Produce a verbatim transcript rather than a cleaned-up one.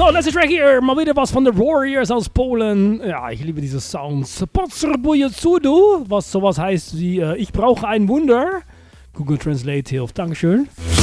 So, letzter Track hier. Mal wieder was von The Warriors aus Polen. Ja, ich liebe diese Sounds. Potrzebuję cudu, was sowas heißt wie äh, ich brauche ein Wunder. Google Translate hilft. Dankeschön.